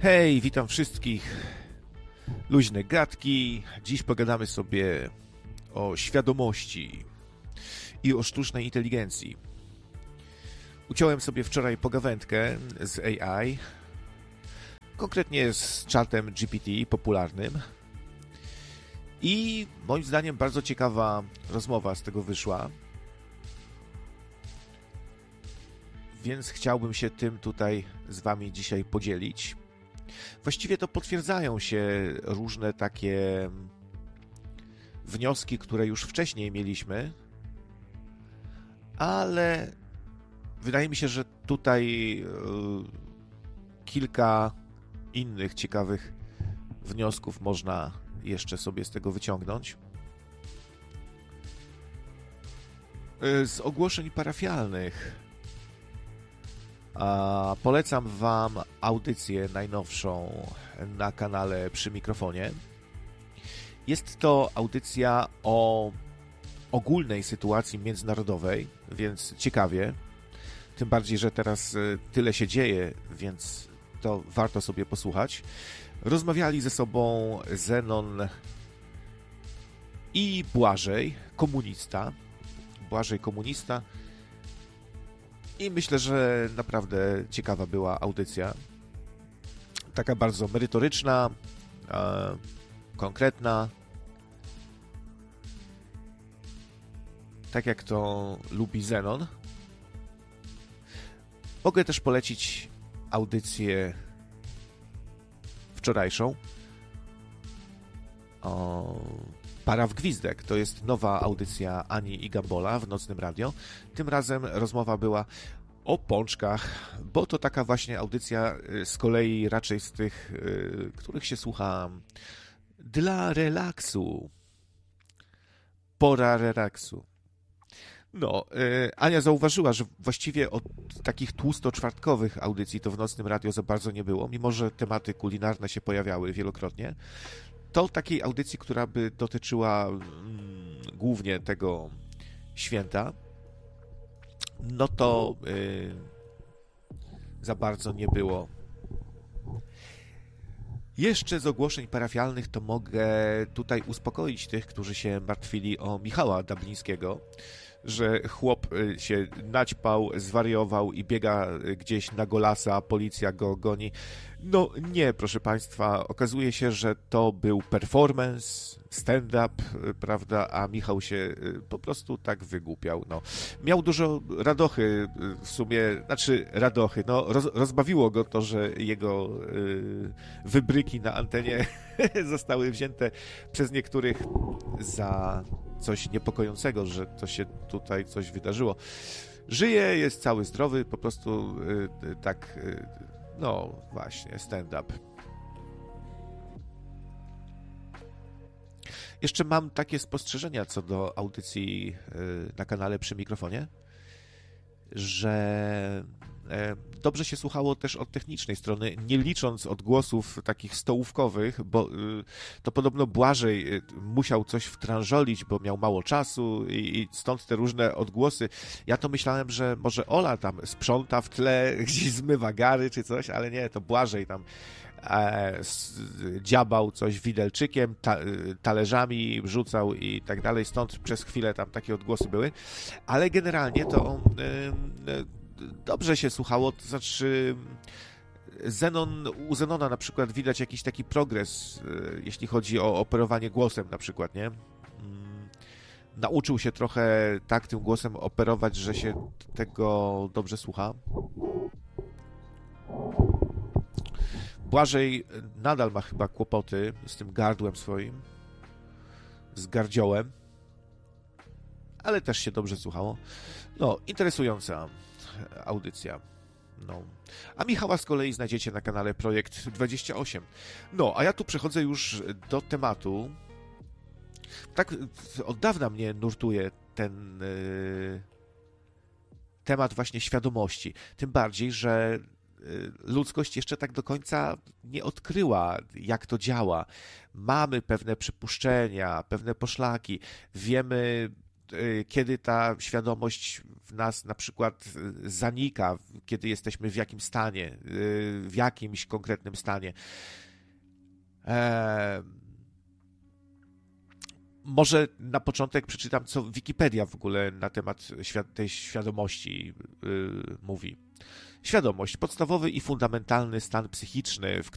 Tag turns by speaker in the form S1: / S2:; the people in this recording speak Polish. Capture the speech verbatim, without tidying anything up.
S1: Hej, witam wszystkich. Luźne gadki. Dziś pogadamy sobie o świadomości i o sztucznej inteligencji. Uciąłem sobie wczoraj pogawędkę z A I, konkretnie z czatem G P T popularnym. I moim zdaniem bardzo ciekawa rozmowa z tego wyszła. Więc chciałbym się tym tutaj z wami dzisiaj podzielić. Właściwie to potwierdzają się różne takie wnioski, które już wcześniej mieliśmy, ale wydaje mi się, że tutaj kilka innych ciekawych wniosków można jeszcze sobie z tego wyciągnąć. Z ogłoszeń parafialnych a polecam wam audycję najnowszą na kanale Przy Mikrofonie. Jest to audycja o ogólnej sytuacji międzynarodowej, więc ciekawie. Tym bardziej, że teraz tyle się dzieje, więc to warto sobie posłuchać. Rozmawiali ze sobą Zenon i Błażej, komunista. Błażej komunista. I myślę, że naprawdę ciekawa była audycja. Taka bardzo merytoryczna, e, konkretna. Tak jak to lubi Zenon. Mogę też polecić audycję wczorajszą. O, Para w Gwizdek. To jest nowa audycja Ani i Gambola w Nocnym Radio. Tym razem rozmowa była o pączkach, bo to taka właśnie audycja z kolei raczej z tych, których się słucha dla relaksu. Pora relaksu. No, Ania zauważyła, że właściwie od takich tłusto-czwartkowych audycji to w Nocnym Radio za bardzo nie było, mimo że tematy kulinarne się pojawiały wielokrotnie. To takiej audycji, która by dotyczyła mm, głównie tego święta, no to yy, za bardzo nie było. Jeszcze z ogłoszeń parafialnych to mogę tutaj uspokoić tych, którzy się martwili o Michała Dablińskiego, że chłop się naćpał, zwariował i biega gdzieś na golasa, policja go goni. No nie, proszę państwa, okazuje się, że to był performance, stand-up, prawda, a Michał się po prostu tak wygłupiał. No. Miał dużo radochy w sumie, znaczy radochy, no roz, rozbawiło go to, że jego y, wybryki na antenie zostały wzięte przez niektórych za coś niepokojącego, że to się tutaj coś wydarzyło. Żyje, jest cały zdrowy, po prostu y, tak, y, no właśnie, stand-up. Jeszcze mam takie spostrzeżenia co do audycji y, na kanale Przy Mikrofonie, że y, dobrze się słuchało też od technicznej strony, nie licząc odgłosów takich stołówkowych, bo y, to podobno Błażej y, musiał coś wtrążolić, bo miał mało czasu i, i stąd te różne odgłosy. Ja to myślałem, że może Ola tam sprząta w tle, gdzieś zmywa gary czy coś, ale nie, to Błażej tam e, s, dziabał coś widelczykiem, ta, talerzami rzucał i tak dalej, stąd przez chwilę tam takie odgłosy były, ale generalnie to y, y, dobrze się słuchało, to znaczy Zenon, u Zenona na przykład widać jakiś taki progres, jeśli chodzi o operowanie głosem na przykład, nie? Nauczył się trochę tak tym głosem operować, że się tego dobrze słucha. Błażej nadal ma chyba kłopoty z tym gardłem swoim, z gardziołem, ale też się dobrze słuchało. No, interesująca audycja. No. A Michała z kolei znajdziecie na kanale Projekt dwadzieścia osiem. No, a ja tu przechodzę już do tematu. Tak od dawna mnie nurtuje ten yy, temat właśnie świadomości. Tym bardziej, że yy, ludzkość jeszcze tak do końca nie odkryła, jak to działa. Mamy pewne przypuszczenia, pewne poszlaki. Wiemy kiedy ta świadomość w nas na przykład zanika, kiedy jesteśmy w jakimś stanie, w jakimś konkretnym stanie. Eee, może na początek przeczytam, co Wikipedia w ogóle na temat tej świadomości yy, mówi. Świadomość, podstawowy i fundamentalny stan psychiczny, w